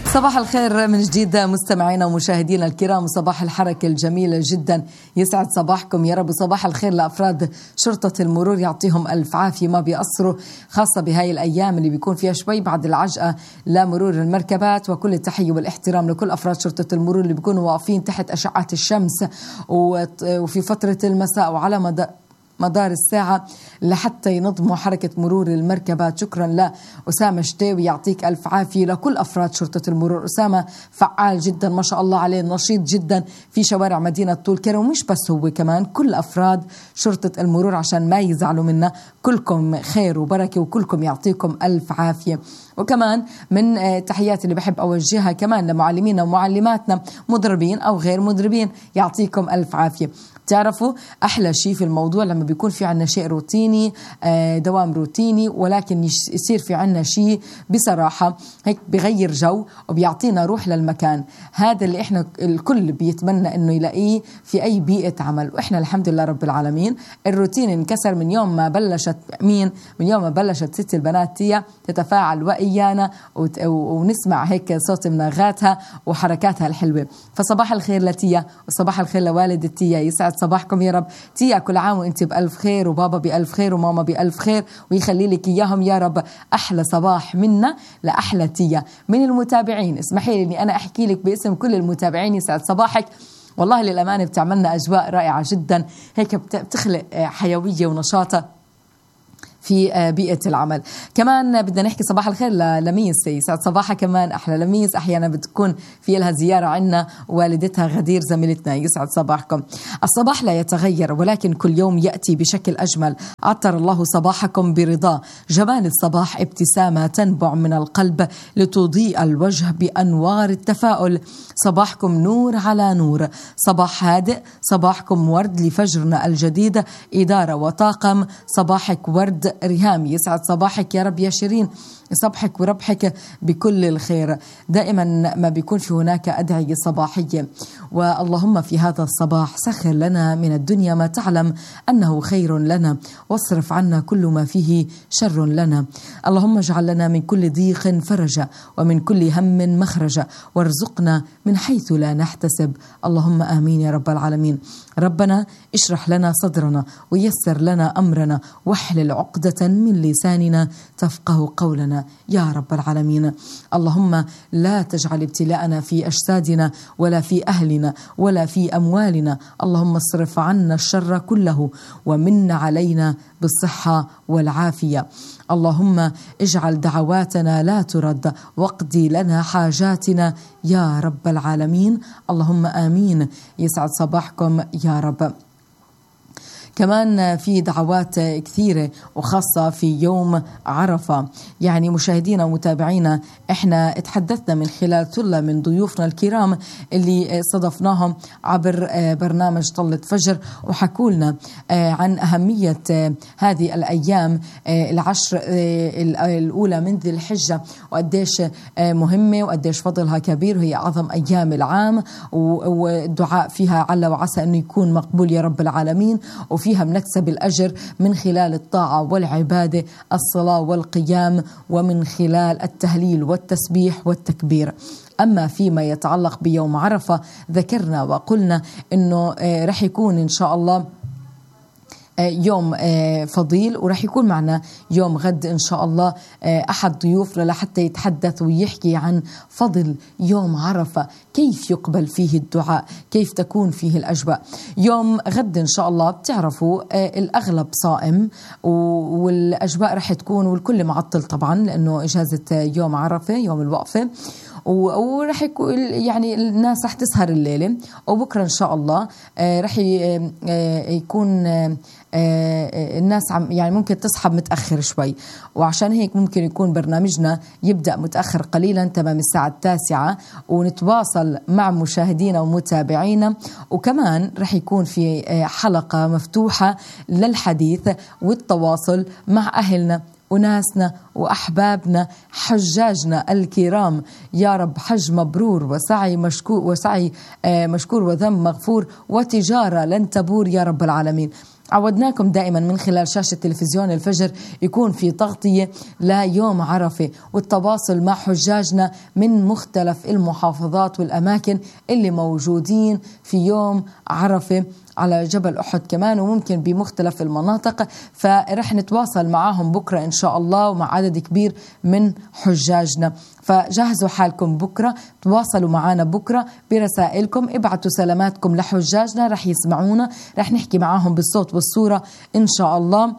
صباح الخير من جديد مستمعينا ومشاهدينا الكرام، صباح الحركة الجميلة جدا، يسعد صباحكم يا رب. صباح الخير لأفراد شرطة المرور، يعطيهم ألف عافية، ما بيقصروا خاصة بهاي الأيام اللي بيكون فيها شوي بعد العجقة لمرور المركبات. وكل التحية والاحترام لكل أفراد شرطة المرور اللي بيكونوا واقفين تحت أشعة الشمس وفي فترة المساء وعلى مدار الساعة لحتى ينظموا حركة مرور المركبات. شكرا لأسامة شتاوي، يعطيك ألف عافية. لكل أفراد شرطة المرور، أسامة فعال جدا ما شاء الله عليه، نشيط جدا في شوارع مدينة طول كرم، ومش بس هو، كمان كل أفراد شرطة المرور عشان ما يزعلوا منا، كلكم خير وبركة وكلكم يعطيكم ألف عافية. وكمان من تحياتي اللي بحب أوجهها كمان لمعلمينا ومعلماتنا، مضربين أو غير مضربين، يعطيكم ألف عافية. تعرفوا أحلى شيء في الموضوع لما بيكون في عنا شيء روتيني، دوام روتيني، ولكن يصير في عنا شيء بصراحة هيك بغير جو وبيعطينا روح للمكان. هذا اللي إحنا الكل بيتمنى إنه يلاقيه في أي بيئة عمل، وإحنا الحمد لله رب العالمين الروتين انكسر من يوم ما بلشت من يوم ما بلشت ست البنات تيا تتفاعل وإيانا ونسمع هيك صوت مناغاتها وحركاتها الحلوة. فصباح الخير لتيا، وصباح الخير لوالد تيا، يسعد صباحكم يا رب. تيا كل عام وانت بألف خير، وبابا بألف خير، وماما بألف خير، ويخلي لك إياهم يا رب. أحلى صباح منا لأحلى تيا من المتابعين. اسمحي لي أني أنا أحكي لك باسم كل المتابعين، يسعد صباحك. والله للأمانة بتعملنا أجواء رائعة جدا، هيك بتخلق حيوية ونشاطة في بيئة العمل. كمان بدنا نحكي صباح الخير للميس، يسعد صباحها كمان أحلى لميس. أحيانا بتكون في لها زيارة عنا والدتها غدير زميلتنا، يسعد صباحكم. الصباح لا يتغير ولكن كل يوم يأتي بشكل أجمل، عطر الله صباحكم برضاه. جمال الصباح ابتسامة تنبع من القلب لتضيء الوجه بأنوار التفاؤل. صباحكم نور على نور، صباح هادئ، صباحكم ورد لفجرنا الجديد، إدارة وطاقم. صباحك ورد ريهام، يسعد صباحك يا رب يا شيرين، صبحك وربحك بكل الخير. دائما ما بيكون في هناك أدعية صباحية، واللهم في هذا الصباح سخر لنا من الدنيا ما تعلم أنه خير لنا، واصرف عنا كل ما فيه شر لنا. اللهم اجعل لنا من كل ضيق فرجا، ومن كل هم مخرجا، وارزقنا من حيث لا نحتسب. اللهم آمين يا رب العالمين. ربنا اشرح لنا صدرنا ويسر لنا أمرنا، واحلل عقدة من لساننا تفقه قولنا يا رب العالمين. اللهم لا تجعل ابتلاءنا في أجسادنا ولا في أهلنا ولا في أموالنا. اللهم اصرف عنا الشر كله، ومن علينا بالصحة والعافية. اللهم اجعل دعواتنا لا ترد، واقضي لنا حاجاتنا يا رب العالمين. اللهم آمين. يسعد صباحكم يا رب. كمان في دعوات كثيرة وخاصة في يوم عرفة. يعني مشاهدينا ومتابعينا، احنا اتحدثنا من خلال ثلة من ضيوفنا الكرام اللي صدفناهم عبر برنامج طلة فجر، وحكوا لنا عن أهمية هذه الأيام العشر الأولى من ذي الحجة، وقديش مهمة وقديش فضلها كبير، وهي أعظم أيام العام، والدعاء فيها عل وعسى أنه يكون مقبول يا رب العالمين، وفيها بنكسب الأجر من خلال الطاعة والعبادة، الصلاة والقيام، ومن خلال التهليل والتسبيح والتكبير. أما فيما يتعلق بيوم عرفة، ذكرنا وقلنا أنه رح يكون إن شاء الله يوم فضيل، ورح يكون معنا يوم غد إن شاء الله أحد ضيوفنا لحتى يتحدث ويحكي عن فضل يوم عرفة، كيف يقبل فيه الدعاء، كيف تكون فيه الأجواء. يوم غد إن شاء الله بتعرفوا الأغلب صائم، والأجواء رح تكون والكل معطل طبعا لأنه إجازة يوم عرفة يوم الوقفة، ورح يكون يعني الناس رح تسهر الليلة. وبكرة إن شاء الله رح يكون الناس يعني ممكن تصحى متأخر شوي، وعشان هيك ممكن يكون برنامجنا يبدأ متأخر قليلا تمام الساعة 9، ونتواصل مع مشاهدينا ومتابعينا. وكمان رح يكون في حلقة مفتوحة للحديث والتواصل مع أهلنا وناسنا وأحبابنا حجاجنا الكرام. يا رب حج مبرور وسعي مشكور وذنب مغفور وتجارة لن تبور يا رب العالمين. عودناكم دائما من خلال شاشة تلفزيون الفجر يكون في تغطية ليوم عرفة والتواصل مع حجاجنا من مختلف المحافظات والأماكن اللي موجودين في يوم عرفة على جبل أحد كمان، وممكن بمختلف المناطق. فرح نتواصل معهم بكرة إن شاء الله ومع عدد كبير من حجاجنا، فجهزوا حالكم بكرة، تواصلوا معنا بكرة برسائلكم، ابعتوا سلاماتكم لحجاجنا، رح يسمعونا، رح نحكي معهم بالصوت والصورة إن شاء الله،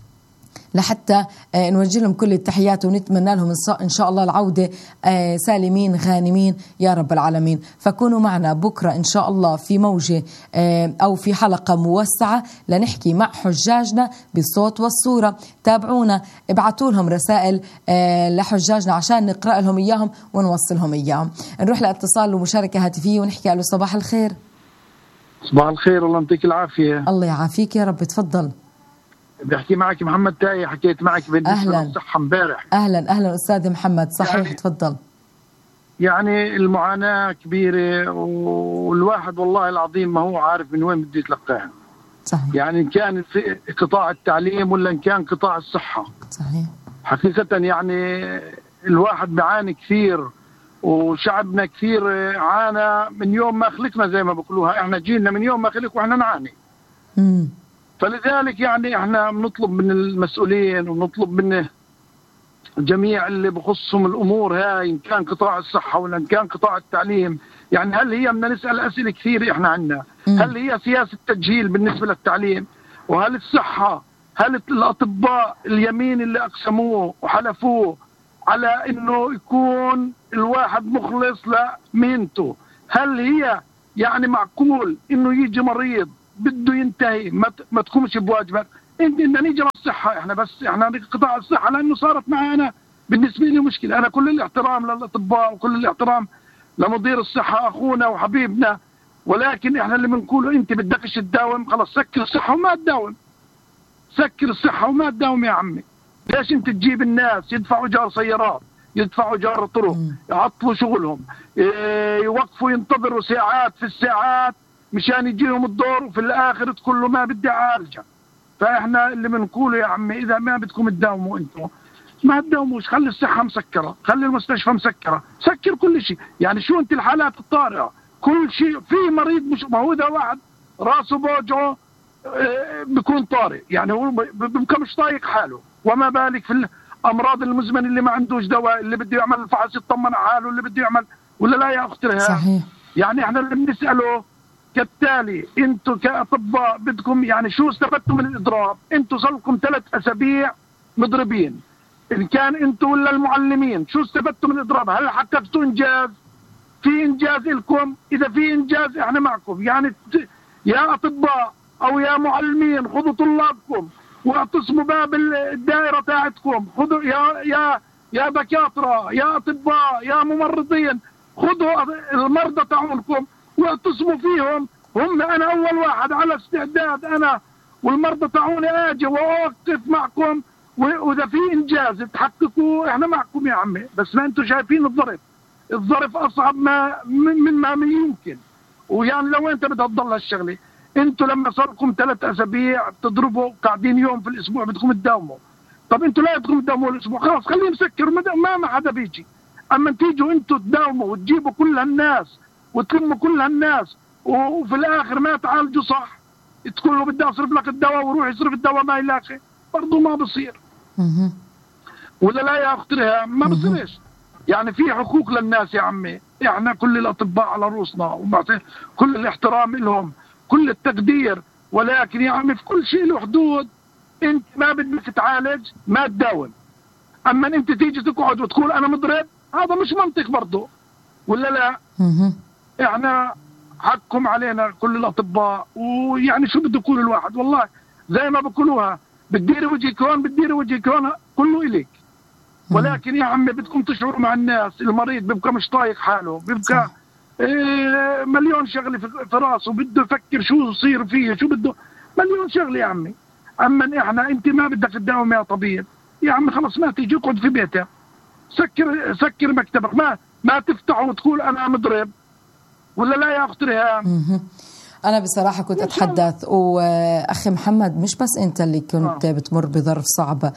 لحتى نوجه لهم كل التحيات ونتمنى لهم إن شاء الله العودة سالمين غانمين يا رب العالمين. فكونوا معنا بكرة إن شاء الله في موجة أو في حلقة موسعة لنحكي مع حجاجنا بالصوت والصورة. تابعونا، ابعتوا لهم رسائل لحجاجنا عشان نقرأ لهم إياهم ونوصلهم إياهم. نروح لاتصال ومشاركة هاتفية ونحكي له صباح الخير. صباح الخير، الله يعطيك العافية. الله يعافيك يا رب، تفضل. بحكي معك محمد تاي، حكيت معك بالنسبة للصحة امبارح. أهلا أستاذ محمد، صحيح يعني تفضل. يعني المعاناة كبيرة والواحد والله العظيم ما هو عارف من وين بده يتلقاها. صحيح. يعني إن كان في قطاع التعليم ولا إن كان قطاع الصحة. صحيح. حقيقة يعني الواحد بيعاني كثير، وشعبنا كثير عانى من يوم ما خلقنا زي ما بقولوها، احنا جيلنا من يوم ما خلق واحنا نعاني. فلذلك يعني احنا بنطلب من المسؤولين ونطلب من جميع اللي بخصهم الامور هاي، ان كان قطاع الصحه ولا ان كان قطاع التعليم، يعني هل هي بدنا نسال اسئله كثير احنا عندنا، هل هي سياسه تجهيل بالنسبه للتعليم؟ وهل الصحه، هل الاطباء اليمين اللي اقسموه وحلفوه على انه يكون الواحد مخلص لمهنته، هل هي يعني معقول انه يجي مريض بده ينتهي ما تقومش بواجبك؟ انت بدنا نيجي للصحه، احنا بس احنا قطاع الصحه لانه صارت معي انا بالنسبه لي مشكله. انا كل الاحترام للاطباء وكل الاحترام لمدير الصحه اخونا وحبيبنا، ولكن احنا اللي بنقوله انت بدكش تداوم، خلص سكر الصحه وما تداوم، سكر الصحه وما تداوم يا عمي. ليش انت تجيب الناس يدفعوا ايجار سيارات، يدفعوا ايجار طرق، يعطلوا شغلهم، يوقفوا ينتظروا ساعات في الساعات مشان يجيهم الدور، وفي الاخر تقول له ما بدي اعالجه. فاحنا اللي بنقوله يا عمي اذا ما بدكم تداوموا انتم ما تداوموش، خلي الصحه مسكره، خلي المستشفى مسكره، سكر كل شيء. يعني شو انت الحالات الطارئه كل شيء، في مريض مش ما هو اذا واحد راسه بوجعه بيكون طارئ، يعني هو بيبقى مش طايق حاله، وما بالك في الامراض المزمنه اللي ما عندوش دواء، اللي بده يعمل فحص يطمن على حاله، اللي بده يعمل ولا لا يا اختي. صحيح. يعني احنا اللي بنساله كالتالي، انتم كاطباء بدكم يعني شو استفدتوا من الاضراب؟ انتم صار لكم 3 أسابيع مضربين، ان كان انتم ولا المعلمين، شو استفدتوا من الاضراب؟ هل حققتوا انجاز؟ في انجاز لكم؟ اذا في انجاز احنا معكم. يعني يا اطباء او يا معلمين خذوا طلابكم واعتصموا باب الدائره تاعتكم، خذوا يا دكاتره يا اطباء يا ممرضين، خذوا المرضى تاعونكم واعتصموا فيهم. انا اول واحد على استعداد انا والمرضى تاعوني اجي واوقف معكم، واذا في انجاز تحققوا احنا معكم يا عمي. بس ما انتم شايفين الظرف اصعب مما يمكن. ويعني لو انت بدها تضل هالشغله، انتم لما صار لكم 3 أسابيع تضربوا قاعدين يوم في الاسبوع بدكم تداوموا. طب انتم لا بدكم تداوموا الاسبوع، خلاص خليه مسكر ما حدا بيجي. اما تيجوا انتم تداوموا وتجيبوا كل هالناس وتلموا كل هالناس وفي الاخر ما تعالجوا صح، تقول له بدي اصرف لك الدواء وروح يصرف الدواء ما يلاقي، برضه ما بصير. ولا لا يا اختي ما بصيرش. يعني في حقوق للناس يا عمي، احنا كل الاطباء على رؤوسنا وبعطي كل الاحترام لهم، كل التقدير، ولكن يا عمي في كل شيء له حدود. انت ما بدك تعالج ما تداوم، اما انت تيجي تقعد وتقول انا مضرب، هذا مش منطق برضه، ولا لا؟ احنا حقكم علينا كل الاطباء، ويعني شو بده يقول الواحد؟ والله زي ما بقولوها بتديري وجهك هون بتديري وجهك هون، كله اليك. ولكن يا عمي بدكم تشعروا مع الناس، المريض بيبقى مش طايق حاله، بيبقى مليون شغله في راسه، بده يفكر شو يصير فيه، شو بده مليون شغله يا عمي. اما احنا انت ما بدك تداوم يا طبيب يا عمي، خلص ما تيجي اقعد في بيتك، سكر مكتبك، ما تفتح وتقول انا مضرب، ولا لا يا اخت ريهام؟ أنا بصراحة كنت أتحدث وأخي محمد مش بس أنت اللي كنت بتمر بظرف صعب،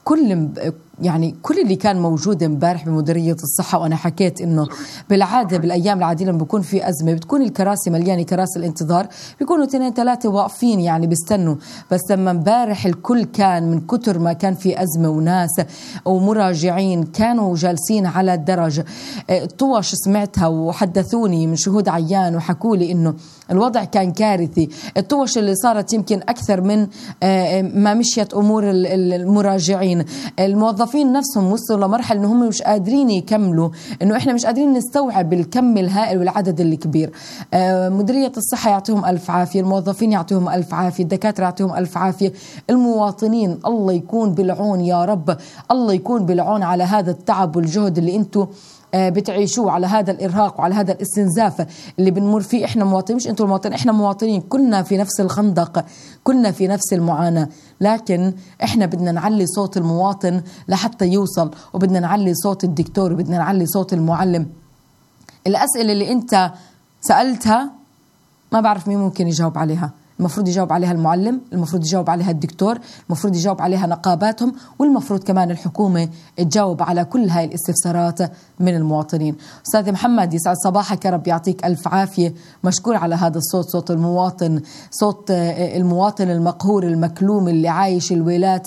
كل اللي كان موجود امبارح بمديرية الصحة. وأنا حكيت إنه بالعادة بالأيام العادية لما بيكون في أزمة بتكون الكراسي مليانة، كراسي الانتظار بيكونوا 2-3 واقفين يعني بيستنوا، بس لما امبارح الكل كان من كتر ما كان في أزمة وناس ومراجعين كانوا جالسين على الدرج. طوش سمعتها وحدثوني من شهود عيان وحكوا لي إنه الوضع كان كارثي. الطوش اللي صارت يمكن أكثر من ما مشيت أمور المراجعين. الموظفين نفسهم وصلوا لمرحلة إنه هم مش قادرين يكملوا، إنه إحنا مش قادرين نستوعب الكم الهائل والعدد الكبير. مديرية الصحة يعطيهم ألف عافية، الموظفين يعطيهم ألف عافية، الدكاترة يعطيهم ألف عافية، المواطنين الله يكون بالعون يا رب، الله يكون بالعون على هذا التعب والجهد اللي أنتوا بتعيشوه، على هذا الإرهاق وعلى هذا الاستنزاف اللي بنمر فيه. إحنا مواطنين، مش أنتوا المواطنين، إحنا مواطنين، كلنا في نفس الخندق، كلنا في نفس المعاناة، لكن إحنا بدنا نعلي صوت المواطن لحتى يوصل، وبدنا نعلي صوت الدكتور، وبدنا نعلي صوت المعلم. الأسئلة اللي أنت سألتها ما بعرف مين ممكن يجاوب عليها. المفروض يجاوب عليها المعلم، المفروض يجاوب عليها الدكتور، المفروض يجاوب عليها نقاباتهم، والمفروض كمان الحكومة تجاوب على كل هاي الاستفسارات من المواطنين. أستاذ محمد يسعد صباحك، يا رب يعطيك ألف عافية، مشكور على هذا الصوت، صوت المواطن، صوت المواطن المقهور المكلوم اللي عايش الويلات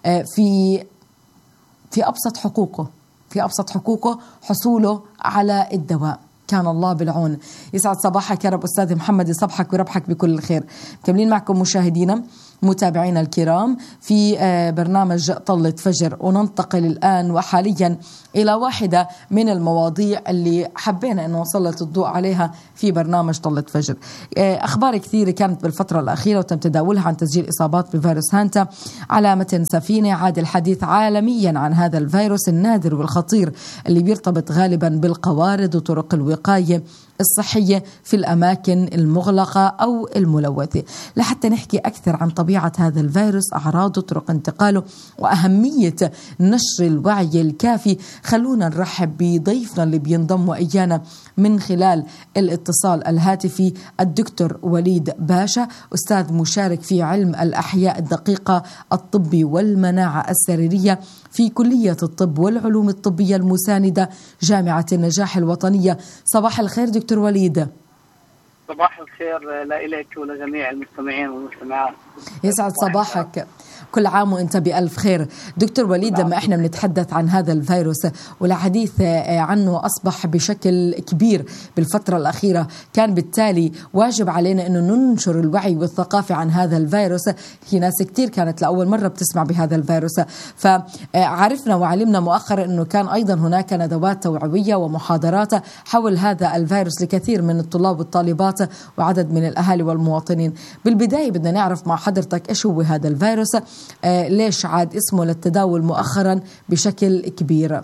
في أبسط حقوقه، في أبسط حقوقه حصوله على الدواء. كان الله بالعون. يسعد صباحك يا رب أستاذ محمد، يصبحك ويربحك بكل الخير. كملين معكم مشاهدينا متابعينا الكرام في برنامج طلة فجر، وننتقل الآن وحاليا إلى واحدة من المواضيع اللي حبينا أنه نسلط الضوء عليها في برنامج طلة فجر. أخبار كثيرة كانت بالفترة الأخيرة وتم تداولها عن تسجيل إصابات بفيروس هانتا على متن سفينة. عاد الحديث عالميا عن هذا الفيروس النادر والخطير اللي بيرتبط غالبا بالقوارض وطرق الوقاية الصحية في الأماكن المغلقة أو الملوثة. لحتى نحكي أكثر عن طبيعة هذا الفيروس، أعراضه، طرق انتقاله، وأهمية نشر الوعي الكافي، خلونا نرحب بضيفنا اللي بينضم وإيانا من خلال الاتصال الهاتفي الدكتور وليد باشا، أستاذ مشارك في علم الأحياء الدقيقة الطبي والمناعة السريرية في كلية الطب والعلوم الطبية المساندة جامعة النجاح الوطنية. صباح الخير دكتور وليد. صباح الخير لإليك ولجميع المستمعين والمستمعات. يسعد صباحك، كل عام وانت بألف خير. دكتور وليد، لما احنا بنتحدث عن هذا الفيروس والحديث عنه أصبح بشكل كبير بالفترة الأخيرة، كان بالتالي واجب علينا أنه ننشر الوعي والثقافة عن هذا الفيروس. في ناس كتير كانت لأول مرة بتسمع بهذا الفيروس، فعرفنا وعلمنا مؤخرا أنه كان أيضا هناك ندوات توعوية ومحاضرات حول هذا الفيروس لكثير من الطلاب والطالبات وعدد من الأهالي والمواطنين. بالبداية بدنا نعرف مع حضرتك إيش هو هذا الفيروس، ليش عاد اسمه للتداول مؤخرا بشكل كبير؟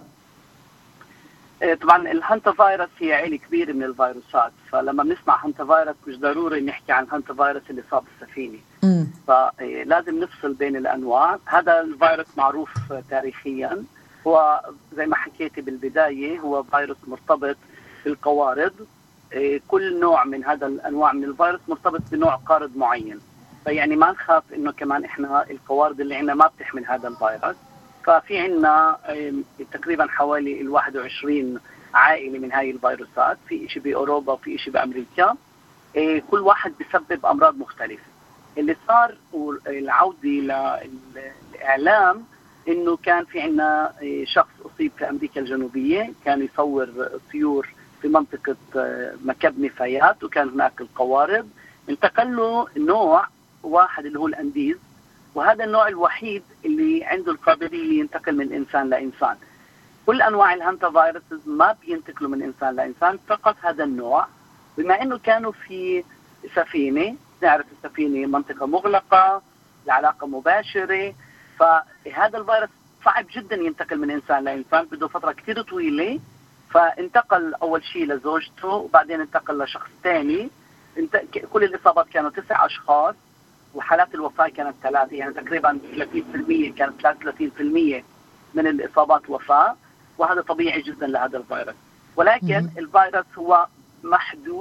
طبعا الهانتا فيروس هي عيلة كبيرة من الفيروسات، فلما بنسمع هانتا فيروس مش ضروري نحكي عن هانتا فيروس اللي صاب السفينة. فلازم نفصل بين الأنواع. هذا الفيروس معروف تاريخيا، هو زي ما حكيتي بالبداية هو فيروس مرتبط بالقوارض. كل نوع من هذا الأنواع من الفيروس مرتبط بنوع قارض معين، فيعني ما نخاف انه كمان احنا القوارض اللي عندنا ما بتحمل هذا الفيروس. ففي عندنا تقريبا حوالي 21 عائله من هاي الفيروسات، في شيء باوروبا وفي شيء بامريكا. كل واحد بيسبب امراض مختلفه. اللي صار والعوده للاعلام انه كان في عندنا شخص اصيب في امريكا الجنوبيه، كان يصور طيور في منطقه مكب نفايات وكان هناك القوارض. انتقل له نوع واحد اللي هو الانديز، وهذا النوع الوحيد اللي عنده القابليه ينتقل من انسان لانسان. كل انواع الهانتا فيروسز ما بينتقلوا من انسان لانسان، فقط هذا النوع. بما انه كانوا في سفينه، نعرف السفينه منطقه مغلقه، العلاقه مباشره، فهذا الفيروس صعب جدا ينتقل من انسان لانسان، بده فتره كثير طويله. فانتقل اول شيء لزوجته، وبعدين انتقل لشخص ثاني. كل الإصابات كانوا 9 أشخاص، وحالات الوفاة كانت 3، يعني تقريبا 30%، كانت 33% من الإصابات وفاة، وهذا طبيعي جدا لهذا الفيروس. ولكن الفيروس هو محدود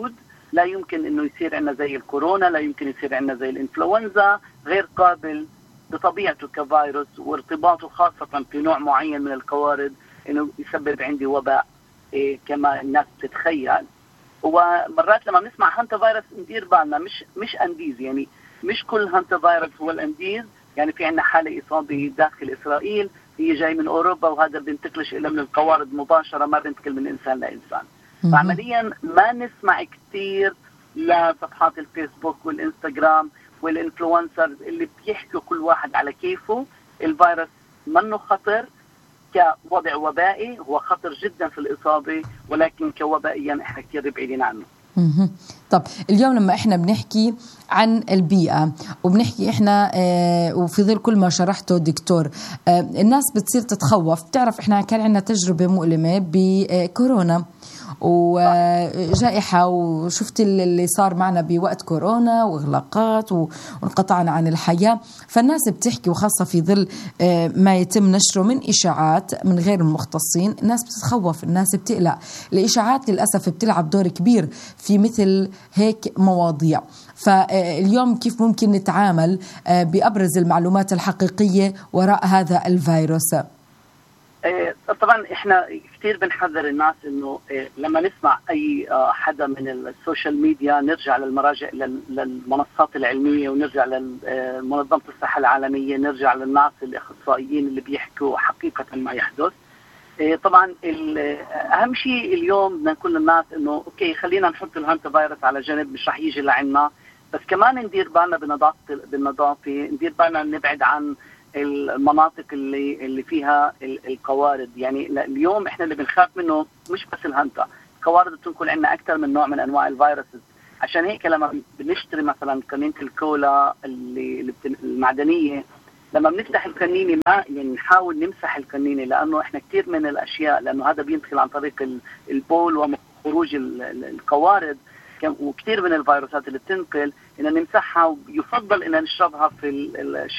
لا يمكن انه يصير عندنا زي الكورونا، لا يمكن يصير عندنا زي الانفلونزا، غير قابل بطبيعته كفيروس وارتباطه خاصة في نوع معين من القوارض انه يسبب عندي وباء كما الناس تتخيل. ومرات لما بنسمع هانتا فيروس ندير بالنا مش انديز، يعني مش كل هانتا فيروس هو الانديز. يعني في عندنا حالة إصابة داخل إسرائيل هي جاي من أوروبا، وهذا بينتقلش إلا من القوارض مباشرة، ما بينتقل من إنسان لإنسان. فعمليا ما نسمع كتير لصفحات الفيسبوك والإنستغرام والإنفلونسر اللي بيحكوا كل واحد على كيفه. الفيروس منه خطر كوضع وبائي، هو خطر جدا في الإصابة، ولكن كوبائيا احنا كتير بعيدين عنه. طب اليوم لما احنا بنحكي عن البيئة وبنحكي احنا وفي ظل كل ما شرحته دكتور، الناس بتصير تتخوف. بتعرف احنا كان عندنا تجربة مؤلمة بكورونا وجائحة، وشفت اللي صار معنا بوقت كورونا واغلاقات وانقطعنا عن الحياة. فالناس بتحكي، وخاصة في ظل ما يتم نشره من إشاعات من غير المختصين، الناس بتتخوف، الناس بتقلق. الإشاعات للأسف بتلعب دور كبير في مثل هيك مواضيع. فاليوم كيف ممكن نتعامل بأبرز المعلومات الحقيقية وراء هذا الفيروس؟ طبعا احنا كثير بنحذر الناس انه لما نسمع اي حدا من السوشيال ميديا نرجع للمراجع، للمنصات العلمية، ونرجع لمنظمة الصحة العالمية، نرجع للناس الاخصائيين اللي بيحكوا حقيقة ما يحدث. طبعا اهم شيء اليوم بدنا نقول للناس انه اوكي خلينا نحط الهانتا فيروس على جنب، مش رح يجي لعنا، بس كمان ندير بالنا بالنظافة، ندير بالنا نبعد عن المناطق اللي فيها القوارض. يعني اليوم احنا اللي بنخاف منه مش بس الهانتا، القوارض بتكون عندنا اكثر من نوع من انواع الفيروسز. عشان هيك لما بنشتري مثلا قنينة الكولا المعدنية، لما بنفتح القنينة ما يعني نحاول نمسح القنينة، لانه احنا كثير من الاشياء، لانه هذا بينتقل عن طريق البول وخروج القوارض، وكثير من الفيروسات اللي بتنقل، ان نمسحها، ويفضل ان نشربها في